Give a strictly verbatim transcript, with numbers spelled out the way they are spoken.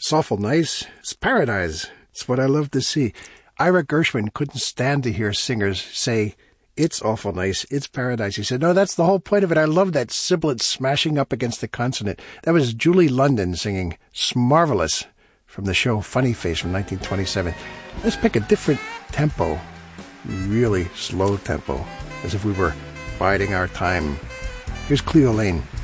It's awful nice. It's paradise. It's what I love to see. Ira Gershwin couldn't stand to hear singers say, it's awful nice. It's paradise. He said, no, that's the whole point of it. I love that sibilant smashing up against the consonant. That was Julie London singing Smarvelous from the show Funny Face from nineteen twenty-seven. Let's pick a different tempo. Really slow tempo. As if we were biding our time. Here's Cleo Lane.